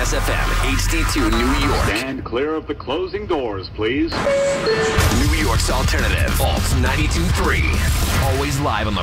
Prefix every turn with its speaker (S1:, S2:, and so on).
S1: Kiss FM, HD2 New York.
S2: Stand clear of the closing doors, please.
S1: New York's alternative, Alt 92.3. Always live on the